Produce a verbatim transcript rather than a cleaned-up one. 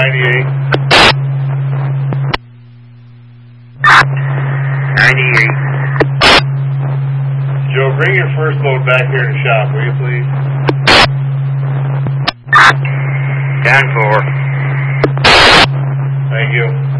ninety-eight. ninety-eight. Joe, bring your first load back here to shop, will you please? ten four. Thank you.